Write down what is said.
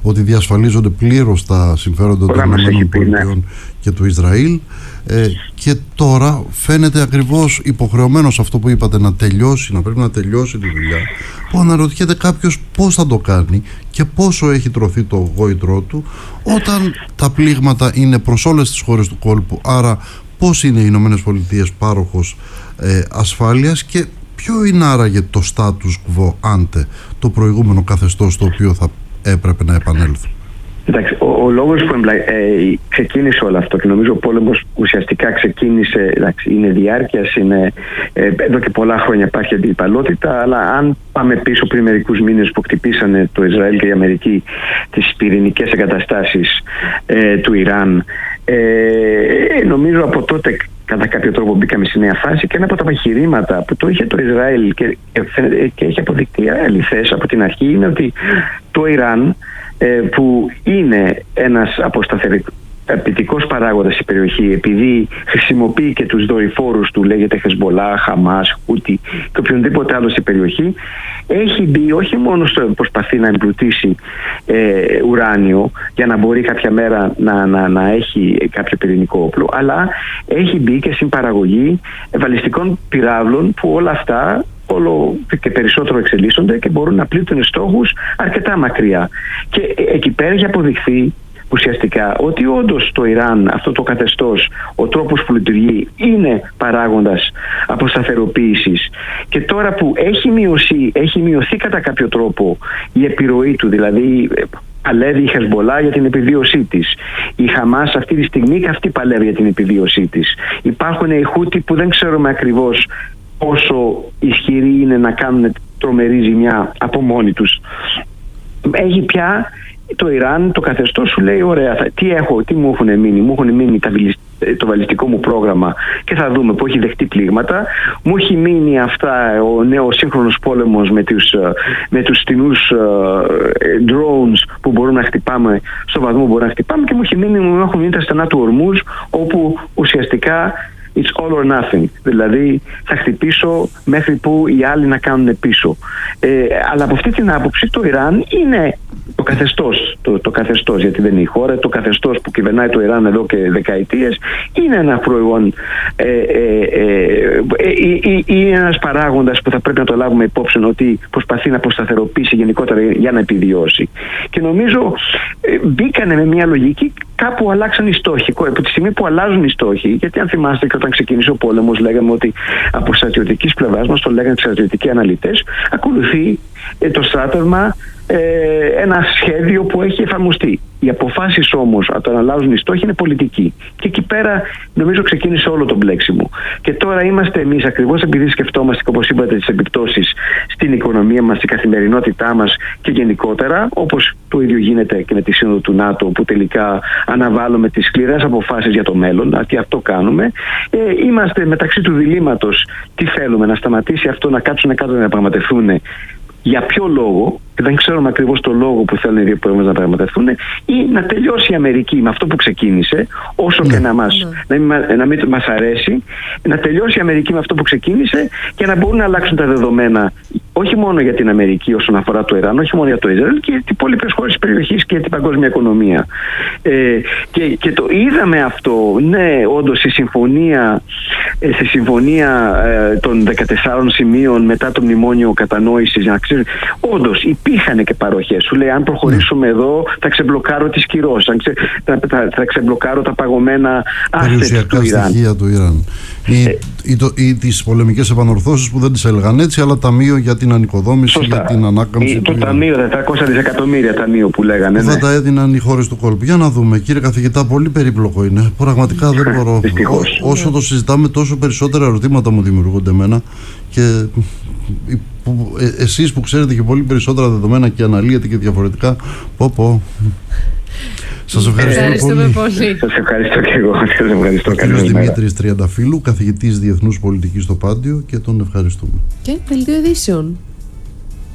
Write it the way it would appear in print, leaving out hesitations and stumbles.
ότι διασφαλίζονται πλήρως τα συμφέροντα των ΗΠΑ και του Ισραήλ, και τώρα φαίνεται ακριβώς υποχρεωμένος αυτό που είπατε, να τελειώσει, να πρέπει να τελειώσει τη δουλειά, που αναρωτιέται κάποιος πώς θα το κάνει και πόσο έχει τρωθεί το γόητρό του, όταν τα πλήγματα είναι προς όλες τις χώρες του κόλπου. Άρα πώς είναι οι Ηνωμένες Πολιτείες πάροχος ασφάλειας, και ποιο είναι άραγε το status quo ante, το προηγούμενο καθεστώς το οποίο θα έπρεπε να επανέλθει? Εντάξει, ο λόγος που ξεκίνησε όλο αυτό, και νομίζω ο πόλεμος ουσιαστικά ξεκίνησε, εντάξει, είναι διάρκειας, εδώ και πολλά χρόνια υπάρχει αντιπαλότητα, αλλά αν πάμε πίσω πριν μερικούς μήνες που χτυπήσανε το Ισραήλ και η Αμερική τις πυρηνικές εγκαταστάσεις του Ιράν, νομίζω από τότε κατά κάποιο τρόπο μπήκαμε σε νέα φάση, και ένα από τα επιχειρήματα που το είχε το Ισραήλ και έχει αποδεικτεί αληθές από την αρχή είναι ότι το Ιράν, που είναι ένας αποσταθεροποιητικός παράγοντας στην περιοχή, επειδή χρησιμοποιεί και τους δορυφόρους του, λέγεται Χεσμολά, Χαμάς, Χούτι και οποιονδήποτε άλλο στην περιοχή, έχει μπει όχι μόνο στο προσπαθεί να εμπλουτίσει ουράνιο για να μπορεί κάποια μέρα να έχει κάποιο πυρηνικό όπλο, αλλά έχει μπει και στην παραγωγή βαλιστικών πυράβλων, που όλα αυτά όλο και περισσότερο εξελίσσονται και μπορούν να πλήττουν στόχους αρκετά μακριά. Και εκεί πέρα έχει αποδειχθεί ουσιαστικά ότι όντως το Ιράν, αυτό το καθεστώς, ο τρόπος που λειτουργεί είναι παράγοντας αποσταθεροποίησης, και τώρα που έχει μειωθεί κατά κάποιο τρόπο η επιρροή του, δηλαδή παλεύει η Χεσμολά για την επιβίωσή της, η Χαμάς αυτή τη στιγμή και αυτή παλεύει για την επιβίωσή της, υπάρχουν οι Χούτι που δεν ξέρουμε ακριβώς πόσο ισχυροί είναι να κάνουν τρομερή ζημιά από μόνοι τους. Έχει πια το Ιράν, το καθεστώς σου λέει, ωραία, τι μου έχουν μείνει? Μου έχουν μείνει το βαλιστικό μου πρόγραμμα, και θα δούμε, που έχει δεχτεί πλήγματα. Μου έχει μείνει αυτά ο νέος σύγχρονος πόλεμος με τους στινούς drones που μπορούν να χτυπάμε στο βαθμό που μπορούν να χτυπάμε, και μου έχουν μείνει τα στενά του Ορμούζ, όπου ουσιαστικά it's all or nothing. Δηλαδή θα χτυπήσω μέχρι που οι άλλοι να κάνουν πίσω. Αλλά από αυτή την άποψη το Ιράν είναι το καθεστώς, γιατί δεν είναι η χώρα, το καθεστώς που κυβερνάει το Ιράν εδώ και δεκαετίες, είναι ένα προϊόν, είναι ένας παράγοντας που θα πρέπει να το λάβουμε υπόψη, ότι προσπαθεί να αποσταθεροποιήσει γενικότερα για να επιβιώσει. Και νομίζω μπήκανε με μια λογική, κάπου αλλάξαν οι στόχοι. Από τη στιγμή που αλλάζουν οι στόχοι, γιατί αν θυμάστε και όταν ξεκίνησε ο πόλεμος, λέγαμε ότι από στρατιωτικής πλευράς μας, το λέγανε στρατιωτικοί αναλυτές, ακολουθεί το στράτευμα ένα σχέδιο που έχει εφαρμοστεί. Οι αποφάσεις όμως, όταν αλλάζουν οι στόχοι, είναι πολιτικοί. Και εκεί πέρα νομίζω ξεκίνησε όλο το μπλέξιμο. Και τώρα είμαστε εμείς, ακριβώς επειδή σκεφτόμαστε, όπως είπατε, τις επιπτώσεις στην οικονομία μας, στην καθημερινότητά μας και γενικότερα, όπως το ίδιο γίνεται και με τη Σύνοδο του ΝΑΤΟ, που τελικά αναβάλουμε τις σκληρές αποφάσεις για το μέλλον, ότι αυτό κάνουμε. Είμαστε μεταξύ του διλήμματος, τι θέλουμε, να σταματήσει αυτό, να κάτσουν κάτω να διαπραγματευτούν, για ποιο λόγο, και δεν ξέρουμε ακριβώς το λόγο που θέλουν οι δύο πόλεμες να πραγματευτούν, ή να τελειώσει η Αμερική με αυτό που ξεκίνησε, όσο και να μην μας αρέσει, να τελειώσει η Αμερική με αυτό που ξεκίνησε και να μπορούν να αλλάξουν τα δεδομένα, όχι μόνο για την Αμερική όσον αφορά το Ιράν, όχι μόνο για το Ισραήλ, και για τις υπόλοιπες χώρες της περιοχής και για την παγκόσμια οικονομία. Και το είδαμε αυτό, ναι, όντως στη συμφωνία των 14 σημείων μετά το μνημόνιο κατανόησης, να ξέρουν, όντως υπήρχαν και παροχές. Σου λέει, αν προχωρήσουμε εδώ, θα ξεμπλοκάρω τις κυρώσεις, θα ξεμπλοκάρω τα παγωμένα assets του Ιράν. Στοιχεία του Ιράν. Ή τις πολεμικές επανορθώσεις που δεν τις έλεγαν έτσι, αλλά ταμείο για την ανοικοδόμηση, για την ανάκαμψη. Το ταμείο, 400 δισεκατομμύρια ταμείο που λέγανε. Που θα τα έδιναν οι χώρες του κόλπου. Για να δούμε, κύριε καθηγητά, πολύ περίπλοκο είναι. Πραγματικά δεν μπορώ. Όσο το συζητάμε, τόσο περισσότερα ερωτήματα μου δημιουργούνται εμένα. Και εσείς που ξέρετε και πολύ περισσότερα δεδομένα και αναλύετε και διαφορετικά, σας ευχαριστούμε πολύ. Σας ευχαριστώ και εγώ. Ο κύριος Δημήτρης Τριανταφύλου, καθηγητής Διεθνούς Πολιτικής στο Πάντιο, και τον ευχαριστούμε. Και δελτίο ειδήσεων.